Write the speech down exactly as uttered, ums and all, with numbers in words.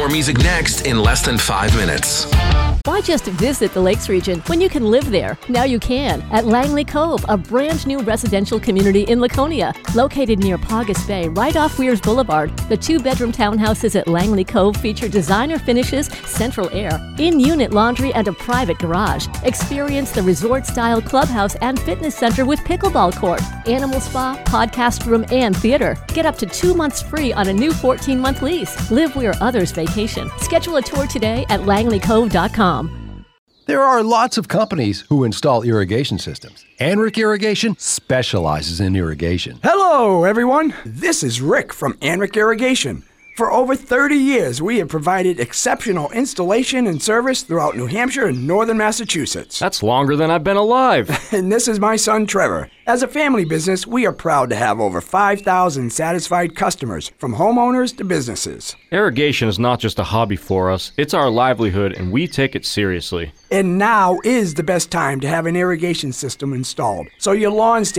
More music next in less than five minutes. Why just visit the Lakes region when you can live there? Now you can at Langley Cove, a brand new residential community in Laconia. Located near Paugus Bay, right off Weirs Boulevard, the two-bedroom townhouses at Langley Cove feature designer finishes, central air, in-unit laundry, and a private garage. Experience the resort-style clubhouse and fitness center with pickleball court, animal spa, podcast room, and theater. Get up to two months free on a new fourteen-month lease. Live where others vacation. Schedule a tour today at langley cove dot com. There are lots of companies who install irrigation systems. Anric Irrigation specializes in irrigation. Hello, everyone. This is Rick from Anric Irrigation. For over thirty years, we have provided exceptional installation and service throughout New Hampshire and northern Massachusetts. That's longer than I've been alive. And this is my son, Trevor. As a family business, we are proud to have over five thousand satisfied customers, from homeowners to businesses. Irrigation is not just a hobby for us, it's our livelihood, and we take it seriously. And now is the best time to have an irrigation system installed, so your lawn stays